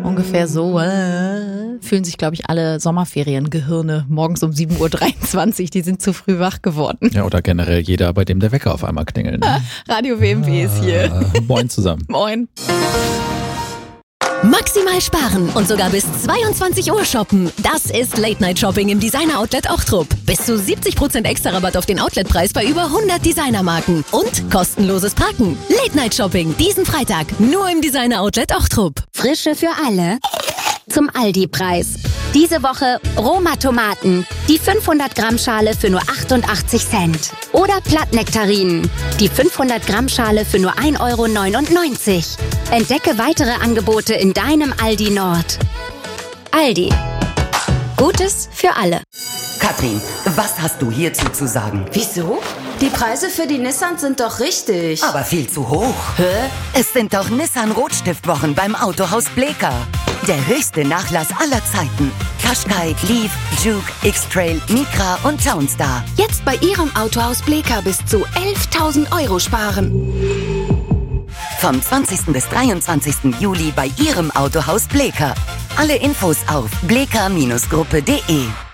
Ungefähr so fühlen sich, glaube ich, alle Sommerferiengehirne morgens um 7.23 Uhr. Die sind zu früh wach geworden. Ja, oder generell jeder, bei dem der Wecker auf einmal klingelt. Ne? Radio WMW ist hier. Moin zusammen. Moin. Maximal sparen und sogar bis 22 Uhr shoppen. Das ist Late Night Shopping im Designer Outlet Ochtrup. Bis zu 70% extra Rabatt auf den Outletpreis bei über 100 Designermarken. Und kostenloses Parken. Late Night Shopping diesen Freitag nur im Designer Outlet Ochtrup. Frische für alle zum Aldi-Preis. Diese Woche Roma-Tomaten, die 500-Gramm-Schale für nur 88 Cent. Oder Plattnektarinen, die 500-Gramm-Schale für nur 1,99 €. Entdecke weitere Angebote in deinem Aldi Nord. Aldi. Gutes für alle. Katrin, was hast du hierzu zu sagen? Wieso? Die Preise für die Nissan sind doch richtig. Aber viel zu hoch. Hä? Es sind doch Nissan-Rotstiftwochen beim Autohaus Bleeker. Der höchste Nachlass aller Zeiten. Qashqai, Leaf, Juke, X-Trail, Micra und Townstar. Jetzt bei Ihrem Autohaus Bleeker bis zu 11.000 € sparen. Vom 20. bis 23. Juli bei Ihrem Autohaus Bleeker. Alle Infos auf bleeker-gruppe.de.